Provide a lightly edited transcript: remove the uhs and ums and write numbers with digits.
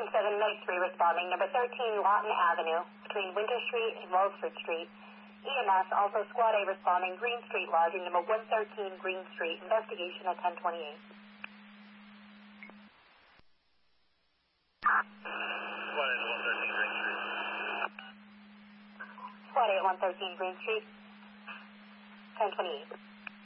7 Meg 3 responding, number 13 Lawton Avenue, between Winter Street and Wellsford Street. EMS, also Squad A responding, Green Street Lodging, number 113 Green Street, investigation at 1028. Squad A at 113 Green Street. Squad A at 113 Green Street, 1028.